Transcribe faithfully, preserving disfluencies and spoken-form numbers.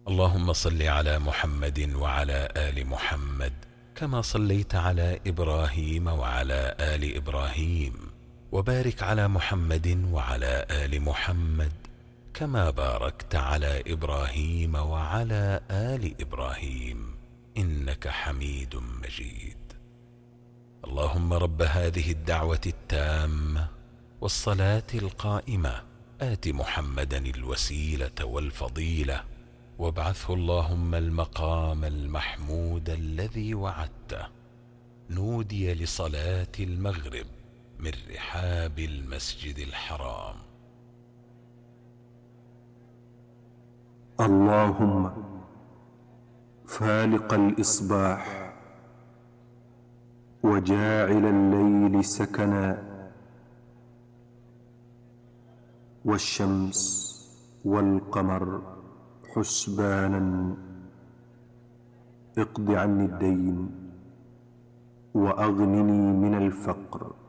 اللهم صل على محمد وعلى آل محمد كما صليت على إبراهيم وعلى آل إبراهيم، وبارك على محمد وعلى آل محمد كما باركت على إبراهيم وعلى آل إبراهيم إنك حميد مجيد. اللهم رب هذه الدعوة التامة والصلاة القائمة آت محمدا الوسيلة والفضيلة وابعثه اللهم المقام المحمود الذي وعدته. نودي لصلاة المغرب من رحاب المسجد الحرام. اللهم فالق الإصباح وجاعل الليل سكنا والشمس والقمر حسبانا، اقض عني الدين وأغنني من الفقر